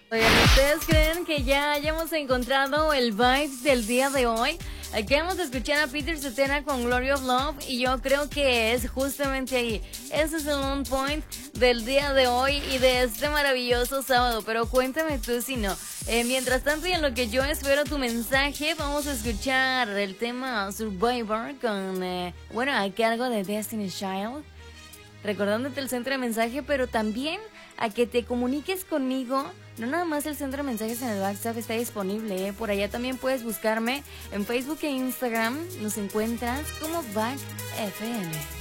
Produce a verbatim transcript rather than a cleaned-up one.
Oigan, ¿ustedes creen que ya hayamos encontrado el vibe del día de hoy? Acabamos de escuchar a Peter Cetera con Glory of Love y yo creo que es justamente ahí. Ese es el on point del día de hoy y de este maravilloso sábado. Pero cuéntame tú si no. Eh, mientras tanto y en lo que yo espero tu mensaje, vamos a escuchar el tema Survivor con, eh, bueno, a cargo de Destiny's Child. Recordándote el centro de mensaje, pero también a que te comuniques conmigo. No nada más el centro de mensajes en el WhatsApp está disponible, ¿eh? Por allá también puedes buscarme en Facebook e Instagram. Nos encuentras como Back F M.